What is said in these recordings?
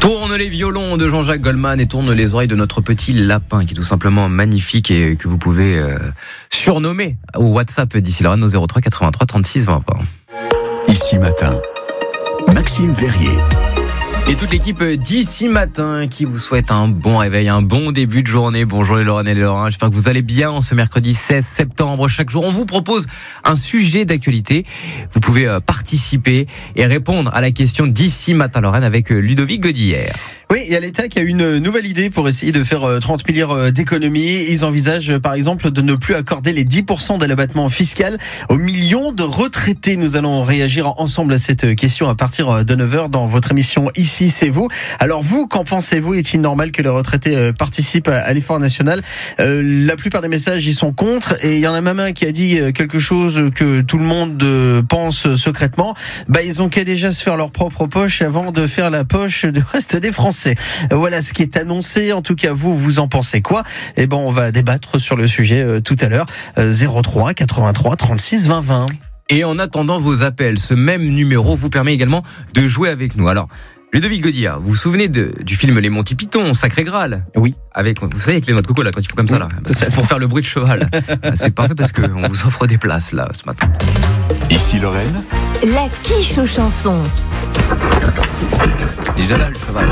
Tourne les violons de Jean-Jacques Goldman et tourne les oreilles de notre petit lapin qui est tout simplement magnifique et que vous pouvez surnommer au WhatsApp d'ici Lorraine au 03 83 36 20 20. Ici Matin, Maxime Verrier. Et toute l'équipe d'ici Matin qui vous souhaite un bon réveil, un bon début de journée. Bonjour les Lorraines et les Lorrains, j'espère que vous allez bien en ce mercredi 16 septembre. Chaque jour, on vous propose un sujet d'actualité. Vous pouvez participer et répondre à la question d'ici Matin Lorraine avec Ludovic Godillère. Oui, il y a l'État qui a une nouvelle idée pour essayer de faire 30 milliards d'économies. Ils envisagent par exemple de ne plus accorder les 10% de l'abattement fiscal aux millions de retraités. Nous allons réagir ensemble à cette question à partir de 9h dans votre émission Ici c'est vous. Alors vous, qu'en pensez-vous? Est-il normal que les retraités participent à l'effort national? La plupart des messages y sont contre et il y en a même un qui a dit quelque chose que tout le monde pense secrètement. Ils ont qu'à déjà se faire leur propre poche avant de faire la poche du reste des Français. Voilà ce qui est annoncé. En tout cas, vous en pensez quoi? On va débattre sur le sujet tout à l'heure. 03 83 36 20 20. Et en attendant vos appels, ce même numéro vous permet également de jouer avec nous. Alors, Ludovic Godillard, vous vous souvenez du film Les Monty Python, Sacré Graal? Oui. Vous savez, avec les noix de coco, là, quand il faut comme ça, là. Pour faire le bruit de cheval. C'est parfait parce qu'on vous offre des places, là, ce matin. Ici Lorraine. La quiche aux chansons. Déjà là, le cheval.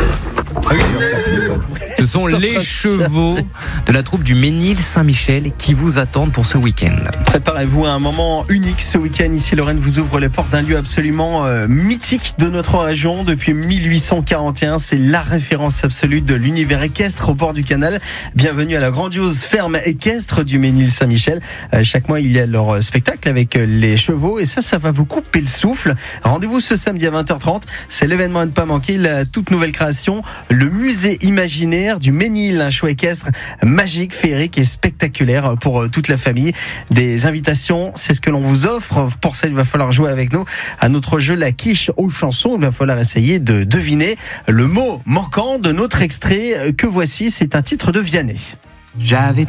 Ce sont les chevaux de la troupe du Ménil-Saint-Michel qui vous attendent pour ce week-end. Préparez-vous à un moment unique ce week-end. Ici Lorraine vous ouvre les portes d'un lieu absolument mythique de notre région depuis 1841. C'est la référence absolue de l'univers équestre au bord du canal. Bienvenue à la grandiose ferme équestre du Ménil-Saint-Michel. Chaque mois il y a leur spectacle avec les chevaux et ça va vous couper le souffle. Rendez-vous ce samedi à 20h30. C'est l'événement à ne pas manquer, la toute nouvelle création, le musée imaginaire du Ménil, un show équestre magique, féerique et spectaculaire pour toute la famille. Des invitations, c'est ce que l'on vous offre. Pour ça, il va falloir jouer avec nous à notre jeu La quiche aux chansons. Il va falloir essayer de deviner le mot manquant de notre extrait que voici. C'est un titre de Vianney. J'avais